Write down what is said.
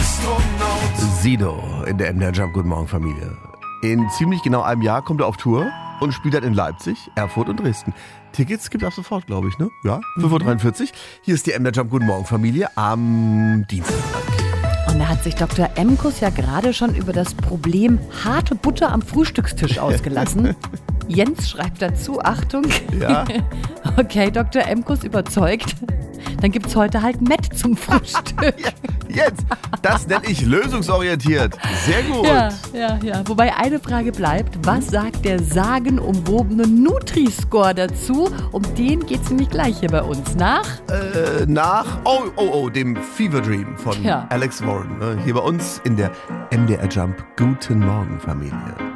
Astronaut. Sido in der MDR Jump Guten Morgen Familie. In ziemlich genau einem Jahr kommt er auf Tour und spielt dann in Leipzig, Erfurt und Dresden. Tickets gibt es ab sofort, glaube ich, ne? Ja, 5:43 Uhr. Hier ist die MDR Jump Guten Morgen Familie am Dienstag. Und da hat sich Dr. Emkus ja gerade schon über das Problem harte Butter am Frühstückstisch ausgelassen. Jens schreibt dazu, Achtung, Ja. okay, Dr. Emkus überzeugt, dann gibt's heute halt Mett zum Frühstück. Jetzt, das nenne ich lösungsorientiert. Sehr gut. Ja. Wobei eine Frage bleibt, was sagt der sagenumwobene Nutri-Score dazu? Um den geht's nämlich gleich hier bei uns nach. Nach dem Fever Dream von Ja. Alex Warren. Ne? Hier bei uns in der MDR Jump Guten Morgen Familie.